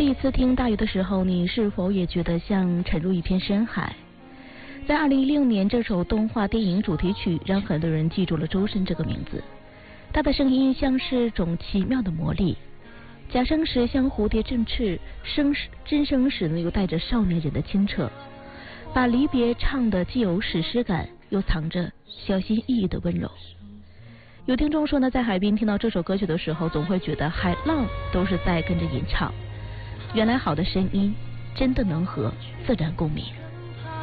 第一次听大鱼的时候，你是否也觉得像沉入一片深海？在2016年，这首动画电影主题曲让很多人记住了周深这个名字。他的声音像是种奇妙的魔力，假声时像蝴蝶振翅，真声时呢又带着少年人的清澈，把离别唱的既有史诗感，又藏着小心翼翼的温柔。有听众说呢，在海边听到这首歌曲的时候，总会觉得海浪都是在跟着吟唱。原来好的声音真的能和自然共鸣。